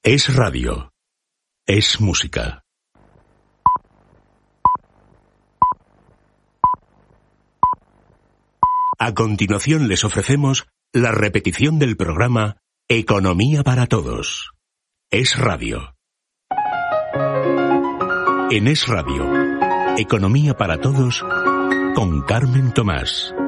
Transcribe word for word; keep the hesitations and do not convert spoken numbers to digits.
Es radio. Es música. A continuación les ofrecemos la repetición del programa Economía para Todos. Es radio. En Es radio, Economía para Todos, con Carmen Tomás.